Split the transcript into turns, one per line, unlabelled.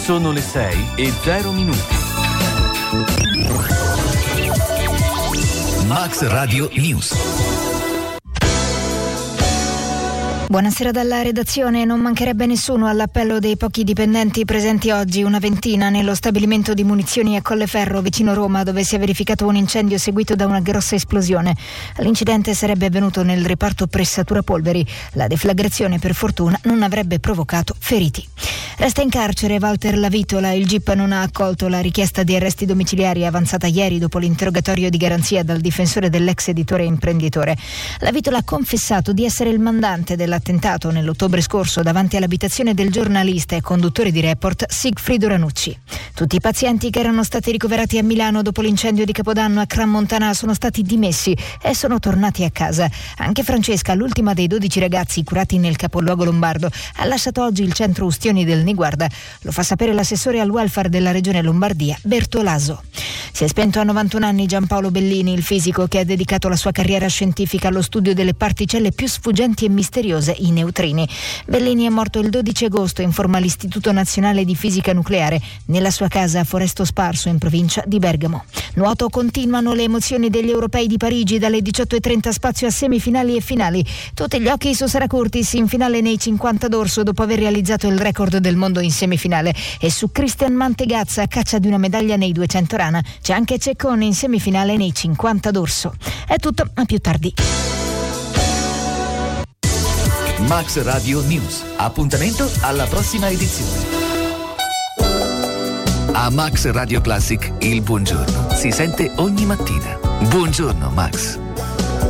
Sono le 6:0.
Max Radio News.
Buonasera dalla redazione. Non mancherebbe nessuno all'appello dei pochi dipendenti presenti oggi, una ventina, nello stabilimento di munizioni a Colleferro, vicino Roma, dove si è verificato un incendio seguito da una grossa esplosione. L'incidente sarebbe avvenuto nel reparto pressatura polveri. La deflagrazione, per fortuna, non avrebbe provocato feriti. Resta in carcere Walter Lavitola. Il GIP non ha accolto la richiesta di arresti domiciliari avanzata ieri dopo l'interrogatorio di garanzia dal difensore dell'ex editore e imprenditore. Lavitola ha confessato di essere il mandante dell'attentato nell'ottobre scorso davanti all'abitazione del giornalista e conduttore di Report Sigfrido Ranucci. Tutti i pazienti che erano stati ricoverati a Milano dopo l'incendio di Capodanno a Crans-Montana sono stati dimessi e sono tornati a casa. Anche Francesca, l'ultima dei 12 ragazzi curati nel capoluogo lombardo, ha lasciato oggi il centro Ustioni del Niguarda. Lo fa sapere l'assessore al welfare della regione Lombardia, Bertolaso. Si è spento a 91 anni Giampaolo Bellini, il fisico che ha dedicato la sua carriera scientifica allo studio delle particelle più sfuggenti e misteriose, i neutrini. Bellini è morto il 12 agosto, informa l'Istituto Nazionale di Fisica Nucleare, nella sua casa a Foresto Sparso, in provincia di Bergamo. Nuoto: continuano le emozioni degli europei di Parigi, dalle 18:30 spazio a semifinali e finali. Tutti gli occhi su Sara Curtis in finale nei 50 d'orso dopo aver realizzato il record del mondo in semifinale, e su Christian Mantegazza a caccia di una medaglia nei 200 rana. C'è anche Ceccone in semifinale nei 50 d'orso. È tutto, a più tardi.
Max Radio News. Appuntamento alla prossima edizione. A Max Radio Classic il buongiorno si sente ogni mattina. Buongiorno Max.